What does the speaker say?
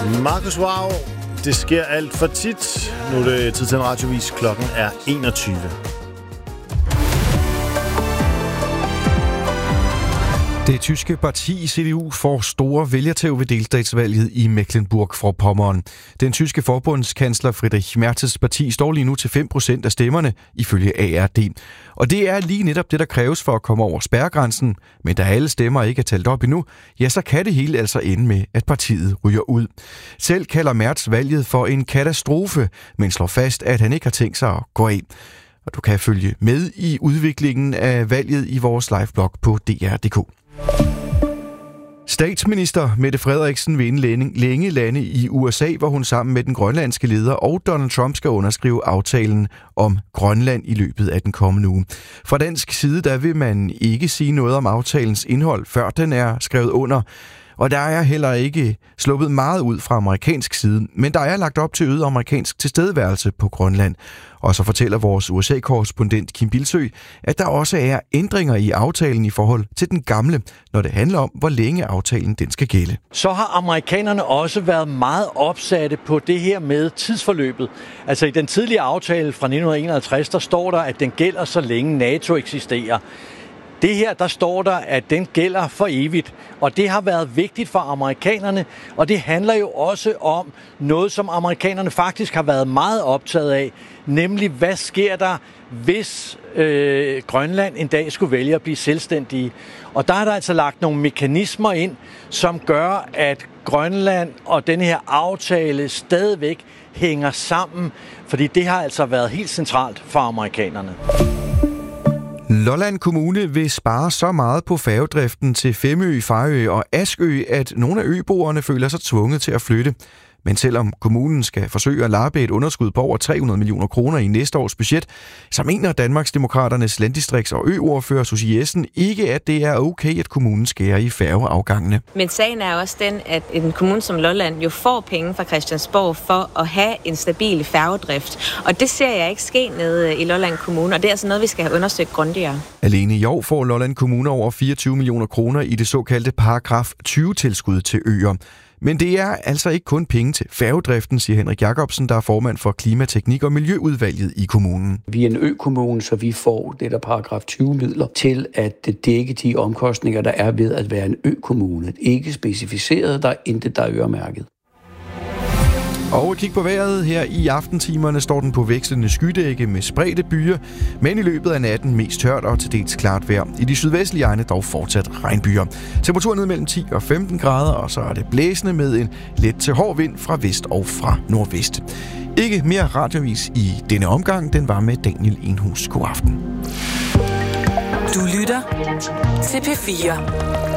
Marcus Wow, det sker alt for tit. Nu er det tid til en radiovis. Klokken er 21. Det tyske parti CDU får store vælgertæv ved delstatsvalget i Mecklenburg-Vorpommern. Den tyske forbundskansler Friedrich Merz's parti står lige nu til 5% af stemmerne, ifølge ARD. Og det er lige netop det, der kræves for at komme over spærregrænsen. Men da alle stemmer ikke er talt op endnu, ja, så kan det hele altså ende med, at partiet ryger ud. Selv kalder Merz valget for en katastrofe, men slår fast, at han ikke har tænkt sig at gå af. Og du kan følge med i udviklingen af valget i vores liveblog på dr.dk. Statsminister Mette Frederiksen vil inden længe lande i USA, hvor hun sammen med den grønlandske leder og Donald Trump skal underskrive aftalen om Grønland i løbet af den kommende uge. Fra dansk side der vil man ikke sige noget om aftalens indhold, før den er skrevet under. Og der er heller ikke sluppet meget ud fra amerikansk side, men der er lagt op til øget amerikansk tilstedeværelse på Grønland. Og så fortæller vores USA-korrespondent Kim Bilsø, at der også er ændringer i aftalen i forhold til den gamle, når det handler om, hvor længe aftalen den skal gælde. Så har amerikanerne også været meget opsatte på det her med tidsforløbet. Altså i den tidlige aftale fra 1951, der står der, at den gælder så længe NATO eksisterer. Det her, der står der, at den gælder for evigt, og det har været vigtigt for amerikanerne, og det handler jo også om noget, som amerikanerne faktisk har været meget optaget af, nemlig hvad sker der, hvis Grønland en dag skulle vælge at blive selvstændige. Og der er der altså lagt nogle mekanismer ind, som gør, at Grønland og den her aftale stadigvæk hænger sammen, fordi det har altså været helt centralt for amerikanerne. Lolland Kommune vil spare så meget på færgedriften til Femø, Fejø og Askø, at nogle af øboerne føler sig tvunget til at flytte. Men selvom kommunen skal forsøge at lappe et underskud på over 300 millioner kroner i næste års budget, så mener Danmarksdemokraternes landdistrikts- og øordfører Susie Jessen ikke, at det er okay, at kommunen skærer i færgeafgangene. Men sagen er også den, at en kommune som Lolland jo får penge fra Christiansborg for at have en stabil færgedrift. Og det ser jeg ikke ske nede i Lolland Kommune, og det er altså noget, vi skal have undersøgt grundigere. Alene i år får Lolland Kommune over 24 millioner kroner i det såkaldte paragraf 20-tilskud til øer. Men det er altså ikke kun penge til færgedriften, siger Henrik Jacobsen, der er formand for Klimateknik- og Miljøudvalget i kommunen. Vi er en økommune, så vi får det der paragraf 20-midler til at dække de omkostninger, der er ved at være en økommune. Ikke specificeret, der er intet, der er øremærket. Og kig på vejret. Her i aftentimerne står den på vekslende skydække med spredte byer, men i løbet af natten mest tørt og til dels klart vejr. I de sydvestlige egne dog fortsat regnbyer. Temperaturen ned mellem 10 og 15 grader, og så er det blæsende med en let til hård vind fra vest og fra nordvest. Ikke mere radiovis i denne omgang. Den var med Daniel Enhus. God aften. Du lytter til P4.